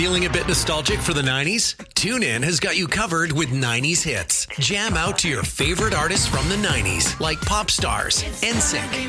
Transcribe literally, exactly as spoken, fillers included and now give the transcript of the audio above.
Feeling a bit nostalgic for the nineties? TuneIn has got you covered with nineties hits. Jam out to your favorite artists from the nineties, like Pop Stars, N Sync,